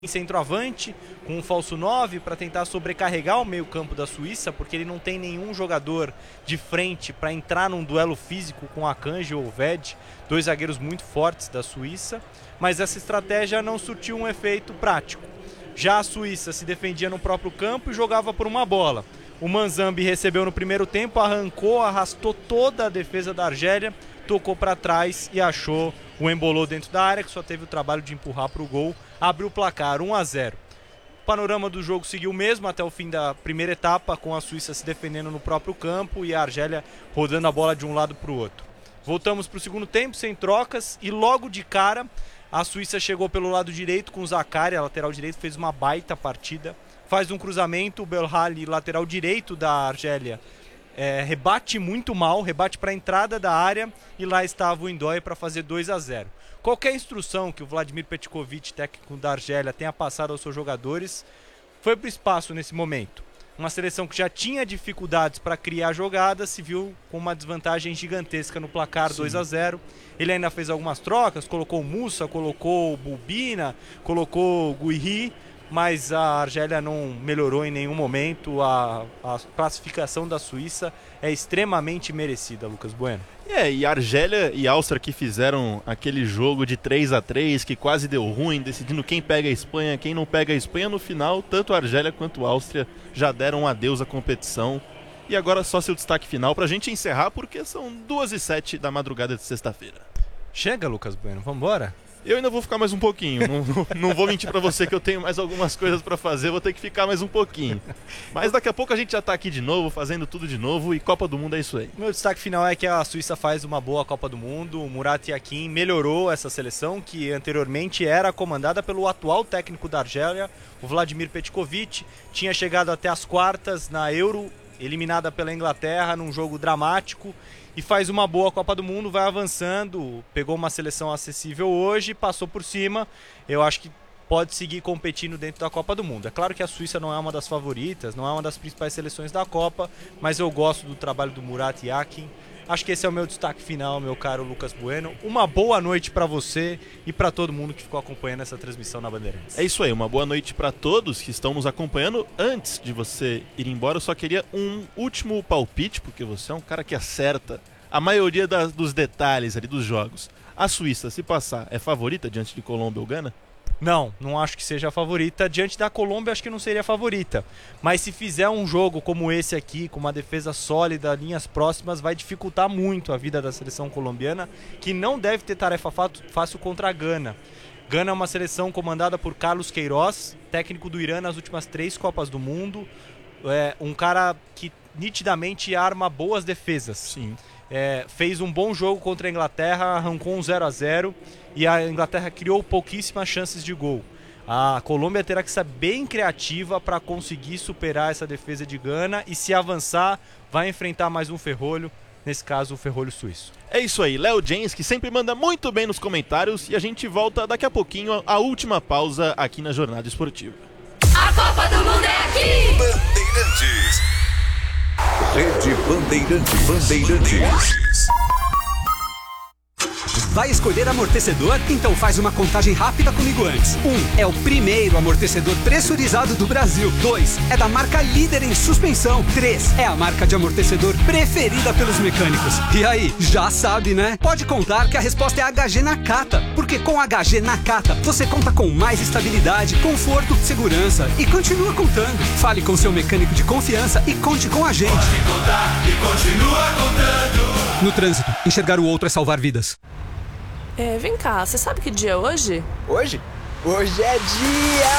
centroavante, com um falso 9 para tentar sobrecarregar o meio-campo da Suíça, porque ele não tem nenhum jogador de frente para entrar num duelo físico com Akanji ou Ved, dois zagueiros muito fortes da Suíça, mas essa estratégia não surtiu um efeito prático. Já a Suíça se defendia no próprio campo e jogava por uma bola. O Manzambi recebeu no primeiro tempo, arrancou, arrastou toda a defesa da Argélia, tocou para trás e achou o Embolou dentro da área, que só teve o trabalho de empurrar para o gol, abriu o placar 1-0. O panorama do jogo seguiu mesmo até o fim da primeira etapa, com a Suíça se defendendo no próprio campo e a Argélia rodando a bola de um lado para o outro. Voltamos para o segundo tempo, sem trocas, e logo de cara a Suíça chegou pelo lado direito com o Zakari, a lateral direito, fez uma baita partida, faz um cruzamento, o Belhali, lateral direito da Argélia, rebate muito mal, rebate para a entrada da área e lá estava o Ndói para fazer 2-0. Qualquer instrução que o Vladimir Petkovic, técnico da Argélia, tenha passado aos seus jogadores foi para o espaço nesse momento. Uma seleção que já tinha dificuldades para criar jogadas se viu com uma desvantagem gigantesca no placar 2-0. Ele ainda fez algumas trocas, colocou o Musa, colocou o Bulbina, colocou o Guiri, mas a Argélia não melhorou em nenhum momento. A classificação da Suíça é extremamente merecida, Lucas Bueno. E a Argélia e a Áustria que fizeram aquele jogo de 3-3 que quase deu ruim, decidindo quem pega a Espanha, quem não pega a Espanha, no final, tanto a Argélia quanto a Áustria já deram um adeus à competição. E agora só seu destaque final pra gente encerrar, porque são 2h07 da madrugada de sexta-feira. Chega, Lucas Bueno, vamos embora? Eu ainda vou ficar mais um pouquinho, não vou mentir pra você que eu tenho mais algumas coisas pra fazer, vou ter que ficar mais um pouquinho. Mas daqui a pouco a gente já tá aqui de novo, fazendo tudo de novo, e Copa do Mundo é isso aí. Meu destaque final é que a Suíça faz uma boa Copa do Mundo, o Murat Yakin melhorou essa seleção, que anteriormente era comandada pelo atual técnico da Argélia, o Vladimir Petkovic, tinha chegado até as quartas na Euro, eliminada pela Inglaterra num jogo dramático, e faz uma boa Copa do Mundo, vai avançando, pegou uma seleção acessível hoje, passou por cima. Eu acho que pode seguir competindo dentro da Copa do Mundo. É claro que a Suíça não é uma das favoritas, não é uma das principais seleções da Copa, mas eu gosto do trabalho do Murat Yakin. Acho que esse é o meu destaque final, meu caro Lucas Bueno. Uma boa noite para você e para todo mundo que ficou acompanhando essa transmissão na Bandeirantes. É isso aí, uma boa noite para todos que estão nos acompanhando. Antes de você ir embora, eu só queria um último palpite, porque você é um cara que acerta a maioria dos detalhes ali dos jogos. A Suíça, se passar, é favorita diante de Colômbia ou Gana? Não acho que seja a favorita. Diante da Colômbia, acho que não seria a favorita. Mas se fizer um jogo como esse aqui, com uma defesa sólida, linhas próximas, vai dificultar muito a vida da seleção colombiana, que não deve ter tarefa fácil contra a Gana. Gana é uma seleção comandada por Carlos Queiroz, técnico do Irã nas últimas 3 Copas do Mundo. Um cara que nitidamente arma boas defesas. Sim. Fez um bom jogo contra a Inglaterra, arrancou um 0-0 e a Inglaterra criou pouquíssimas chances de gol. A Colômbia terá que ser bem criativa para conseguir superar essa defesa de Gana e, se avançar, vai enfrentar mais um ferrolho, nesse caso o ferrolho suíço. É isso aí, Léo James, que sempre manda muito bem nos comentários, e a gente volta daqui a pouquinho, a última pausa aqui na Jornada Esportiva. A Copa do Mundo é aqui! Bandeirantes. Rede Bandeirantes. Vai escolher amortecedor? Então faz uma contagem rápida comigo antes. 1. É o primeiro amortecedor pressurizado do Brasil. 2. É da marca líder em suspensão. 3. É a marca de amortecedor preferida pelos mecânicos. E aí, já sabe, né? Pode contar que a resposta é HG Nakata. Porque com HG Nakata, você conta com mais estabilidade, conforto, segurança e continua contando. Fale com seu mecânico de confiança e conte com a gente. Pode contar e continua contando. No trânsito, enxergar o outro é salvar vidas. Vem cá, você sabe que dia é hoje? Hoje? Hoje é dia